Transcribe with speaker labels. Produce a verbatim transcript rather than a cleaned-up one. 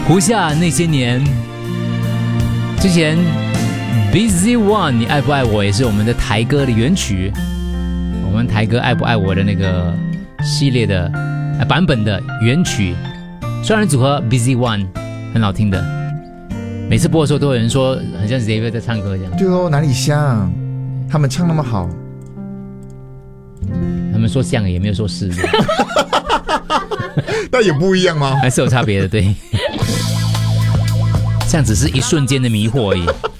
Speaker 1: 胡夏那些年，之前 Busy One 你爱不爱我也是我们的台歌的原曲，我们台歌爱不爱我的那个系列的、呃、版本的原曲，双人组合 Busy One 很好听的，每次播的时候都有人说很像 Xavier 在唱歌这样。
Speaker 2: 对哦，哪里像？他们唱那么好，
Speaker 1: 他们说像也没有说是，
Speaker 2: 那也不一样吗？
Speaker 1: 还是有差别的，对。像只是一瞬间的迷惑而已。